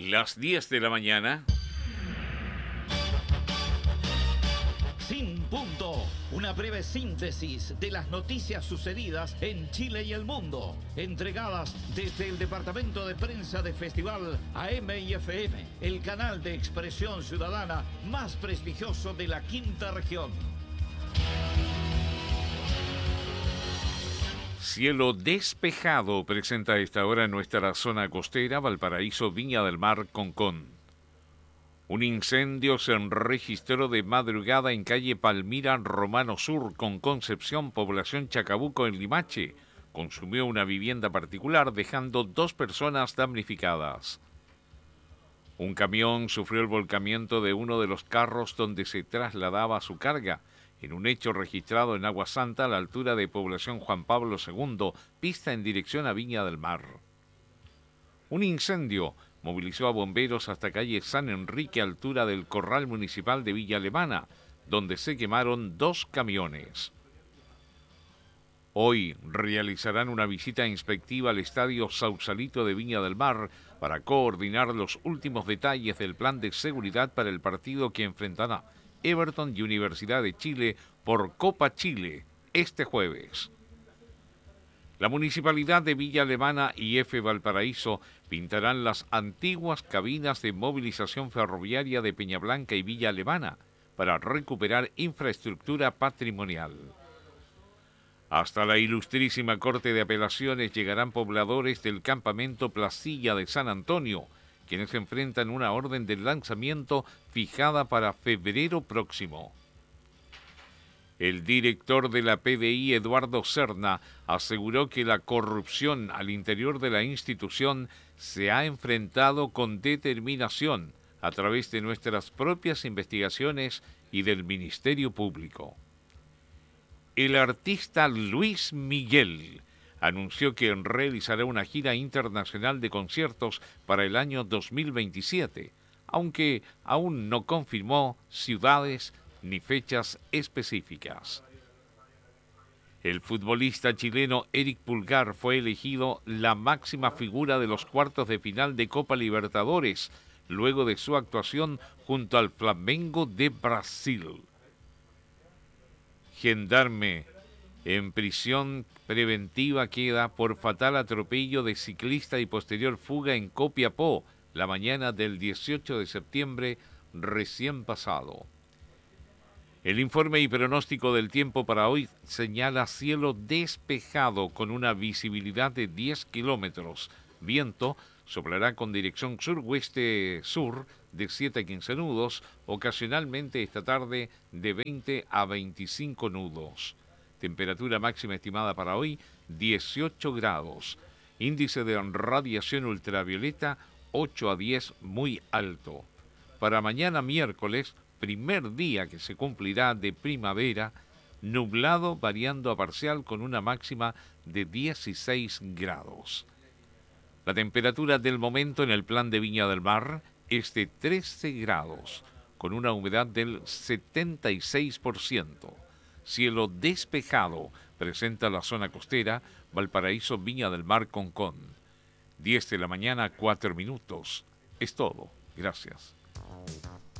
Las 10 de la mañana. Sin punto. Una breve síntesis de las noticias sucedidas en Chile y el mundo. Entregadas desde el Departamento de Prensa de Festival AM y FM, el canal de expresión ciudadana más prestigioso de la quinta región. Cielo despejado presenta a esta hora nuestra zona costera, Valparaíso, Viña del Mar, Concón. Un incendio se registró de madrugada en calle Palmira, Romano Sur, con Concepción, población Chacabuco, en Limache. Consumió una vivienda particular, dejando 2 personas damnificadas. Un camión sufrió el volcamiento de uno de los carros donde se trasladaba su carga, en un hecho registrado en Agua Santa, a la altura de población Juan Pablo II, pista en dirección a Viña del Mar. Un incendio movilizó a bomberos hasta calle San Enrique, altura del Corral Municipal de Villa Alemana, donde se quemaron 2 camiones. Hoy realizarán una visita inspectiva al Estadio Sausalito de Viña del Mar para coordinar los últimos detalles del plan de seguridad para el partido que enfrentará Everton y Universidad de Chile por Copa Chile este jueves. La Municipalidad de Villa Alemana y F. Valparaíso pintarán las antiguas cabinas de movilización ferroviaria de Peñablanca y Villa Alemana para recuperar infraestructura patrimonial. Hasta la ilustrísima Corte de Apelaciones llegarán pobladores del campamento Placilla de San Antonio, quienes enfrentan una orden de lanzamiento fijada para febrero próximo. El director de la PDI, Eduardo Serna, aseguró que la corrupción al interior de la institución se ha enfrentado con determinación a través de nuestras propias investigaciones y del Ministerio Público. El artista Luis Miguel anunció que realizará una gira internacional de conciertos para el año 2027, aunque aún no confirmó ciudades ni fechas específicas. El futbolista chileno Eric Pulgar fue elegido la máxima figura de los cuartos de final de Copa Libertadores, luego de su actuación junto al Flamengo de Brasil. Gendarme en prisión preventiva queda por fatal atropello de ciclista y posterior fuga en Copiapó la mañana del 18 de septiembre recién pasado. El informe y pronóstico del tiempo para hoy señala cielo despejado con una visibilidad de 10 kilómetros. Viento soplará con dirección sur-oeste-sur de 7 a 15 nudos, ocasionalmente esta tarde de 20 a 25 nudos. Temperatura máxima estimada para hoy, 18 grados. Índice de radiación ultravioleta, 8 a 10, muy alto. Para mañana miércoles, primer día que se cumplirá de primavera, nublado variando a parcial con una máxima de 16 grados. La temperatura del momento en el plan de Viña del Mar es de 13 grados, con una humedad del 76%. Cielo despejado presenta la zona costera, Valparaíso, Viña del Mar, Concón. 10 de la mañana, 4 minutos. Es todo. Gracias.